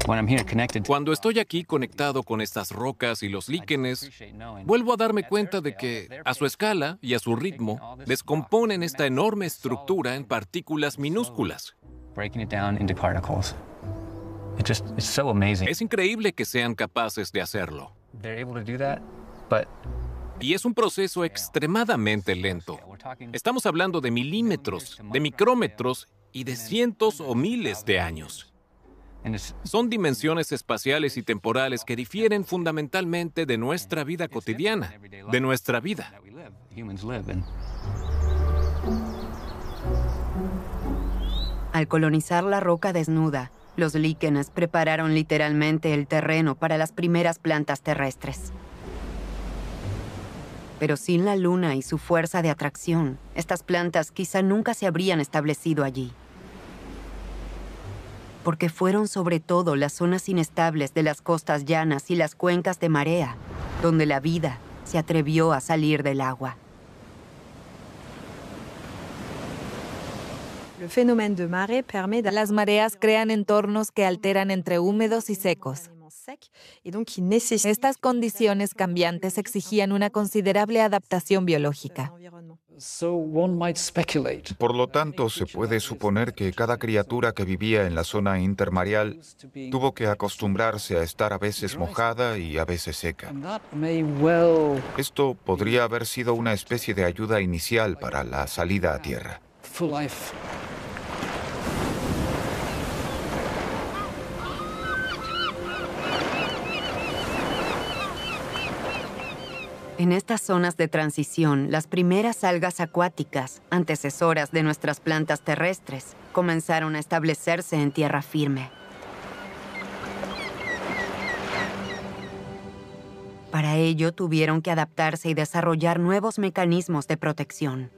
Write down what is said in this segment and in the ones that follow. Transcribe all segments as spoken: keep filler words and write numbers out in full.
Cuando estoy aquí conectado con estas rocas y los líquenes, vuelvo a darme cuenta de que, a su escala y a su ritmo, descomponen esta enorme estructura en partículas minúsculas. Es increíble que sean capaces de hacerlo. Y es un proceso extremadamente lento. Estamos hablando de milímetros, de micrómetros y de cientos o miles de años. Son dimensiones espaciales y temporales que difieren fundamentalmente de nuestra vida cotidiana, de nuestra vida. Al colonizar la roca desnuda, los líquenes prepararon literalmente el terreno para las primeras plantas terrestres. Pero sin la luna y su fuerza de atracción, estas plantas quizá nunca se habrían establecido allí. Porque fueron sobre todo las zonas inestables de las costas llanas y las cuencas de marea, donde la vida se atrevió a salir del agua. Las mareas crean entornos que alteran entre húmedos y secos. Estas condiciones cambiantes exigían una considerable adaptación biológica. Por lo tanto, se puede suponer que cada criatura que vivía en la zona intermareal tuvo que acostumbrarse a estar a veces mojada y a veces seca. Esto podría haber sido una especie de ayuda inicial para la salida a tierra. En estas zonas de transición, las primeras algas acuáticas, antecesoras de nuestras plantas terrestres, comenzaron a establecerse en tierra firme. Para ello, tuvieron que adaptarse y desarrollar nuevos mecanismos de protección.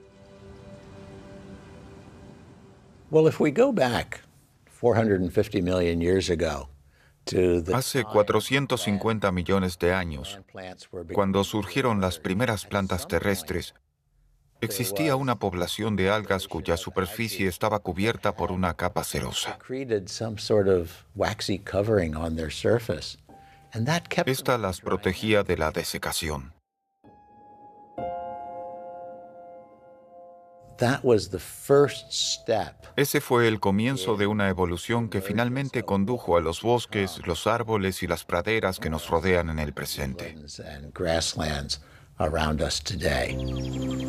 Well, if we go back four hundred fifty million years ago, Hace cuatrocientos cincuenta millones de años, cuando surgieron las primeras plantas terrestres, existía una población de algas cuya superficie estaba cubierta por una capa cerosa. Esta las protegía de la desecación. Ese fue el comienzo de una evolución que finalmente condujo a los bosques, los árboles y las praderas que nos rodean en el presente.